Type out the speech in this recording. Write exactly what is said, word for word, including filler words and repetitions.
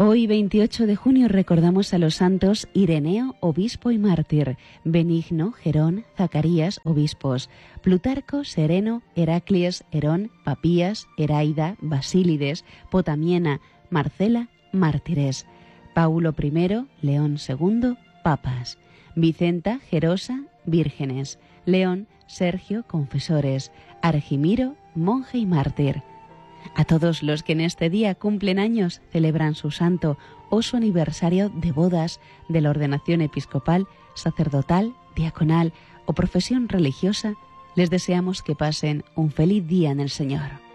Hoy, veintiocho de junio, recordamos a los santos Ireneo, obispo y mártir, Benigno, Gerón, Zacarías, obispos, Plutarco, Sereno, Heraclies, Herón, Papías, Heraida, Basílides, Potamiena, Marcela, mártires, Paulo primero, León segundo, papas, Vicenta, Gerosa, vírgenes, León, Sergio, confesores, Argimiro, monje y mártir. A todos los que en este día cumplen años, celebran su santo o su aniversario de bodas, de la ordenación episcopal, sacerdotal, diaconal o profesión religiosa, les deseamos que pasen un feliz día en el Señor.